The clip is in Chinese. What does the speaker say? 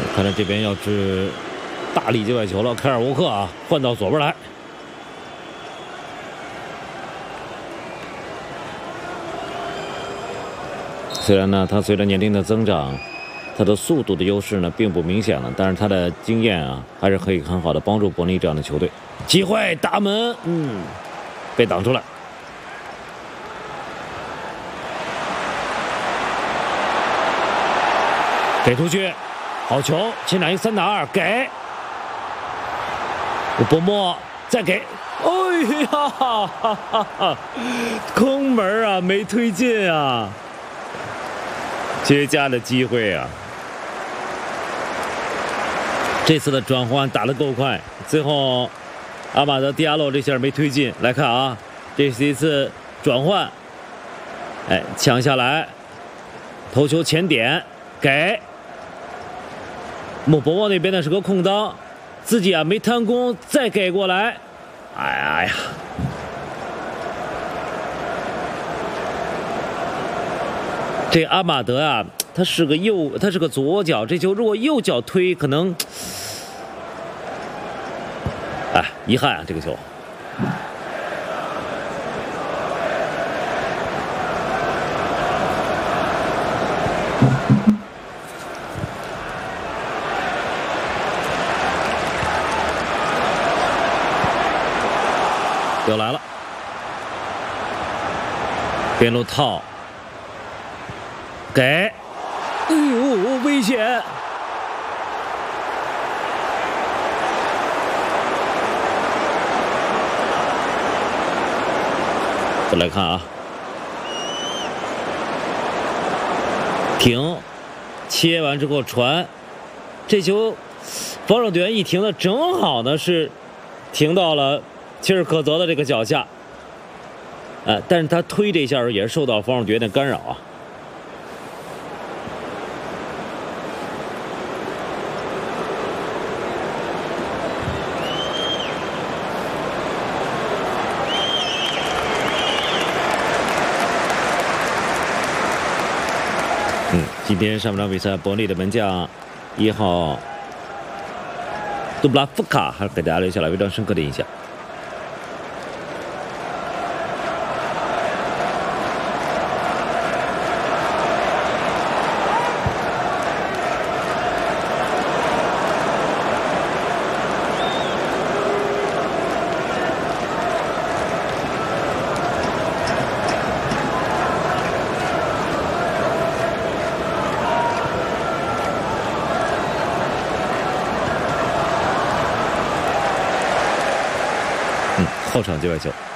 看来这边要是大力界外球了，凯尔沃克啊，换到左边来。虽然呢，他随着年龄的增长，他的速度的优势呢并不明显了，但是他的经验啊，还是可以很好的帮助伯尼这样的球队。机会，大门，被挡出来。给出去，好球，前场一3打2，给。伯莫再给，哎呀，哈哈哈，空门啊，没推进啊。绝佳的机会啊！这次的转换打得够快，最后阿马德·迪亚洛这下没推进。来看啊，这是一次转换，哎，抢下来，头球前点给。穆博沃那边呢是个空当，自己啊没贪功，再给过来，哎呀！这阿马德啊，他是个左脚，这球如果右脚推，可能，哎，遗憾啊，这个球。又来了，边路套。给，哎呦，危险！再来看啊，停，切完之后传，这球防守队员一停的正好呢是停到了切尔可泽的这个脚下，但是他推这一下也是受到防守队员的干扰啊。今天上半场比赛，伯利的门将1号杜布拉夫卡还是给大家留下了非常深刻的印象。后场界外球。